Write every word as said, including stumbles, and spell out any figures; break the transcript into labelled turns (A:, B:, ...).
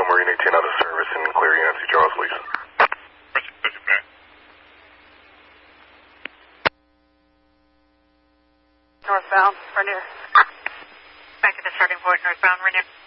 A: Marine eighteen out of service and clear Yancey Charles, please.
B: Northbound, Rainier.
C: Back to the starting point, northbound, Rainier.